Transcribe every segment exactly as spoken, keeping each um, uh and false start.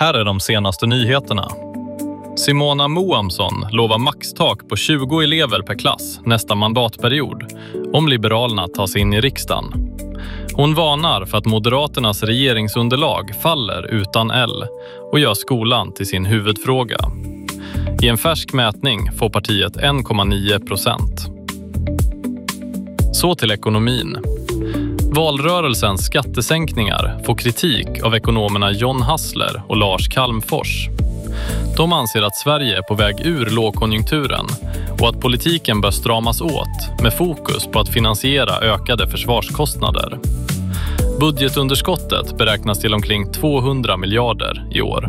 Här är de senaste nyheterna. Simona Moamsson lovar maxtak på tjugo elever per klass nästa mandatperiod om Liberalerna tar sig in i riksdagen. Hon varnar för att Moderaternas regeringsunderlag faller utan L och gör skolan till sin huvudfråga. I en färsk mätning får partiet en komma nio procent. Så till ekonomin. Valrörelsens skattesänkningar får kritik av ekonomerna John Hassler och Lars Calmfors. De anser att Sverige är på väg ur lågkonjunkturen och att politiken bör stramas åt med fokus på att finansiera ökade försvarskostnader. Budgetunderskottet beräknas till omkring tvåhundra miljarder i år.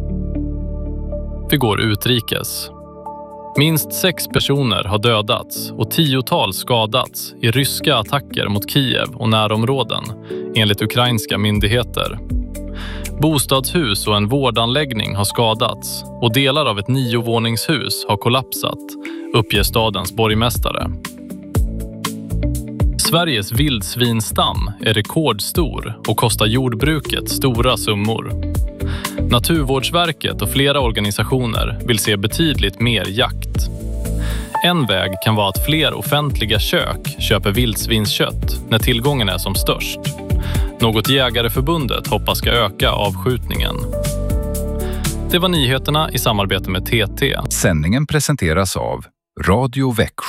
Vi går utrikes. Minst sex personer har dödats och tiotals skadats i ryska attacker mot Kiev och närområden, enligt ukrainska myndigheter. Bostadshus och en vårdanläggning har skadats och delar av ett niovåningshus har kollapsat, uppger stadens borgmästare. Sveriges vildsvinstam är rekordstor och kostar jordbruket stora summor. Naturvårdsverket och flera organisationer vill se betydligt mer jakt. En väg kan vara att fler offentliga kök köper vildsvinskött när tillgången är som störst. Något Jägareförbundet hoppas ska öka avskjutningen. Det var nyheterna i samarbete med T T. Sändningen presenteras av Radio Växjö.